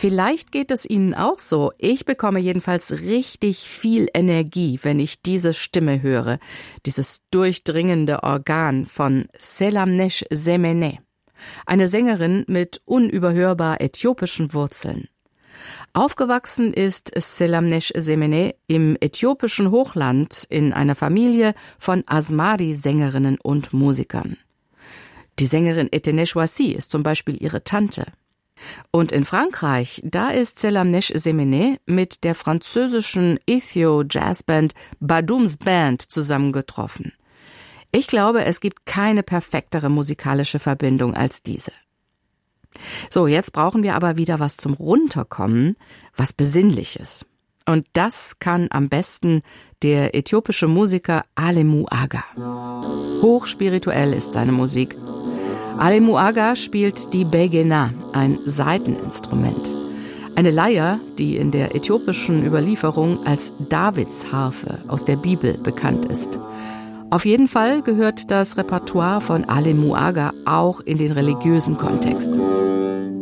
Vielleicht geht es Ihnen auch so. Ich bekomme jedenfalls richtig viel Energie, wenn ich diese Stimme höre, dieses durchdringende Organ von Selamnesh Semene, eine Sängerin mit unüberhörbar äthiopischen Wurzeln. Aufgewachsen ist Selamnesh Semene im äthiopischen Hochland in einer Familie von Asmari-Sängerinnen und Musikern. Die Sängerin Eteneshwasi ist zum Beispiel ihre Tante. Und in Frankreich, da ist Selamnesh Semene mit der französischen Ethio-Jazzband Badoum's Band zusammengetroffen. Ich glaube, es gibt keine perfektere musikalische Verbindung als diese. So, jetzt brauchen wir aber wieder was zum Runterkommen, was Besinnliches. Und das kann am besten der äthiopische Musiker Alemu Aga. Hochspirituell ist seine Musik. Alemu Aga spielt die Begena, ein Saiteninstrument. Eine Leier, die in der äthiopischen Überlieferung als Davidsharfe aus der Bibel bekannt ist. Auf jeden Fall gehört das Repertoire von Alemu Aga auch in den religiösen Kontext.